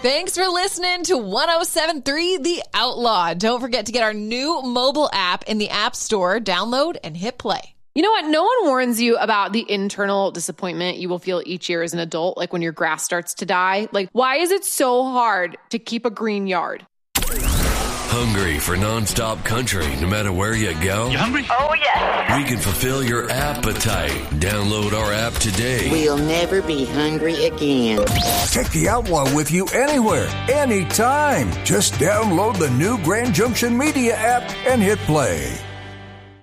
Thanks for listening to 107.3 The Outlaw. Don't forget to get our new mobile app in the App Store. Download and hit play. You know what? No one warns you about the internal disappointment you will feel each year as an adult, like when your grass starts to die. Like, why is it so hard to keep a green yard? Hungry for nonstop country no matter where you go? You hungry? Oh, yes. We can fulfill your appetite. Download our app today. We'll never be hungry again. Take the Outlaw with you anywhere, anytime. Just download the new Grand Junction Media app and hit play.